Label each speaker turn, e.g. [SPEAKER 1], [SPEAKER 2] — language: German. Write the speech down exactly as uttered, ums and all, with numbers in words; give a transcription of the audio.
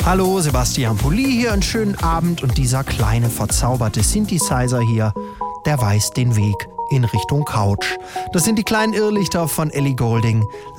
[SPEAKER 1] Hallo, Sebastian Poli hier, einen schönen Abend und dieser kleine verzauberte Synthesizer hier, der weist den Weg in Richtung Couch. Das sind die kleinen Irrlichter von Ellie Goulding.